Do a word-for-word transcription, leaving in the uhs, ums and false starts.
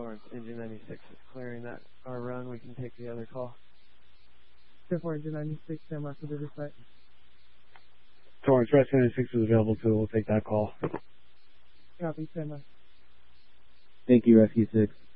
Torrance, Engine ninety-six is clearing that our run. We can take the other call. ten four, Engine ninety-six, stand by for the dispatch. Torrance, Rescue ninety-six is available too. We'll take that call. Copy, stand by. Thank you, Rescue six.